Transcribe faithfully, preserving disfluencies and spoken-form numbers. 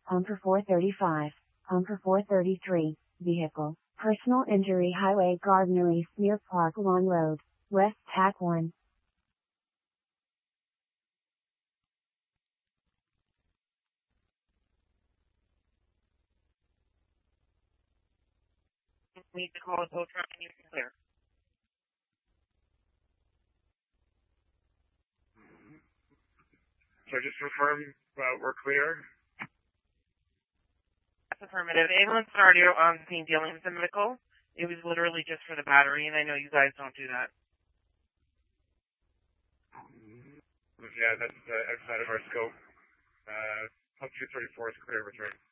home for four thirty-five, home for four thirty-three, vehicle, personal injury highway Gardner East near Park Lawn Road, West Tack one. Need to call a tow truck and you can clear. So just confirm uh, we're clear? That's affirmative. Ambulance is already on scene dealing with the medical. It was literally just for the battery, and I know you guys don't do that. Yeah, that's uh, outside of our scope. Uh, Hub two thirty-four is clear, return.